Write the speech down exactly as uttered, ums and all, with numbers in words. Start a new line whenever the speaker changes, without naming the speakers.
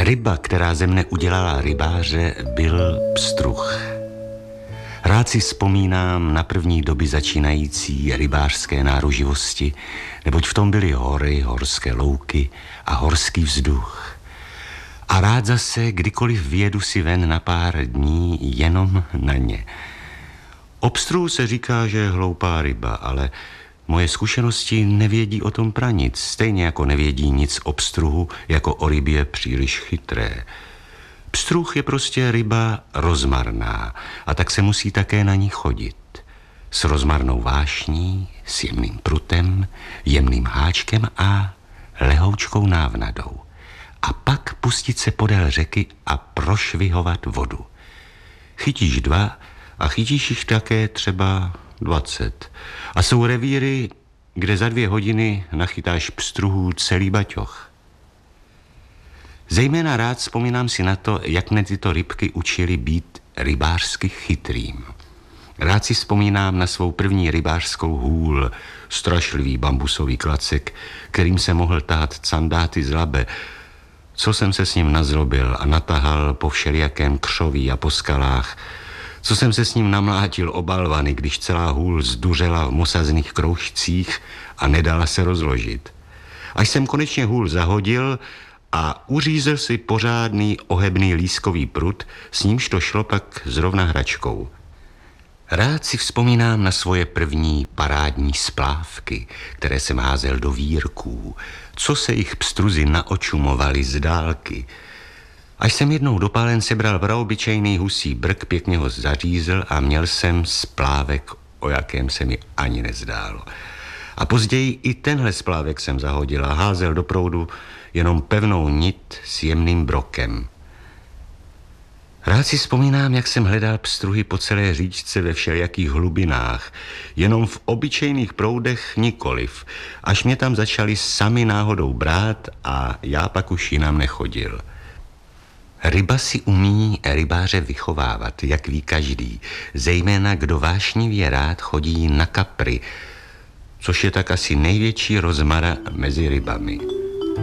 Ryba, která ze mne udělala rybáře, byl pstruh. Rád si vzpomínám na první doby začínající rybářské náruživosti, neboť v tom byly hory, horské louky a horský vzduch. A rád zase, kdykoliv vyjedu si ven na pár dní, jenom na ně. O pstruhu se říká, že je hloupá ryba, ale moje zkušenosti nevědí o tom pranic, stejně jako nevědí nic o pstruhu, jako o rybě příliš chytré. Pstruh je prostě ryba rozmarná a tak se musí také na ní chodit. S rozmarnou vášní, s jemným prutem, jemným háčkem a lehoučkou návnadou. A pak pustit se podél řeky a prošvihovat vodu. Chytíš dva a chytíš jich také třeba dvacet. A jsou revíry, kde za dvě hodiny nachytáš pstruhů celý baťoch. Zejména rád vzpomínám si na to, jak mne tyto rybky učili být rybářsky chytrým. Rád si vzpomínám na svou první rybářskou hůl, strašlivý bambusový klacek, kterým se mohl tahat candáty z Labe. Co jsem se s ním nazlobil a natahal po všelijakém křoví a po skalách. Co jsem se s ním namlátil o balvany, když celá hůl zduřela v mosazných kroužcích a nedala se rozložit. Až jsem konečně hůl zahodil a uřízl si pořádný ohebný lískový prut, s nímž to šlo pak zrovna hračkou. Rád si vzpomínám na svoje první parádní splávky, které jsem házel do vírků, co se jich pstruzi naočumovali z dálky. Až jsem jednou do pálen sebral praobyčejný husí brk, pěkně ho zařízl a měl jsem splávek, o jakém se mi ani nezdálo. A později i tenhle splávek jsem zahodil a házel do proudu jenom pevnou nit s jemným brokem. Rád si vzpomínám, jak jsem hledal pstruhy po celé říčce ve všelijakých hlubinách, jenom v obyčejných proudech nikoliv, až mě tam začali sami náhodou brát a já pak už jinam nechodil. Ryba si umí rybáře vychovávat, jak ví každý, zejména kdo vášnivě rád chodí na kapry, což je tak asi největší rozmara mezi rybami.